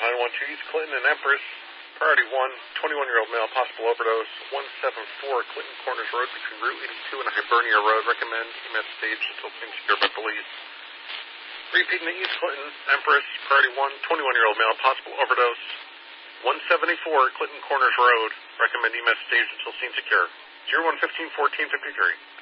912 East Clinton and Empress. Priority 1, 21-year-old male, possible overdose. 174 Clinton Corners Road between Route 82 and Hibernia Road. Recommend EMS stage until seen secure by police. Repeating the East Clinton, Empress. Priority 1, 21-year-old male, possible overdose. 174 Clinton Corners Road. Recommend EMS stage until seen secure. 0115 1453.